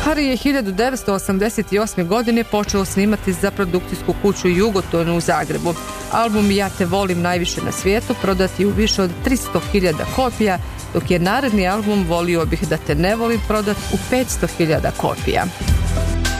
Harry je 1988. godine počeo snimati za produkcijsku kuću Jugoton u Zagrebu. Album Ja te volim najviše na svijetu prodat je u više od 300.000 kopija, dok je naredni album Volio bih da te ne volim prodat u 500.000 kopija.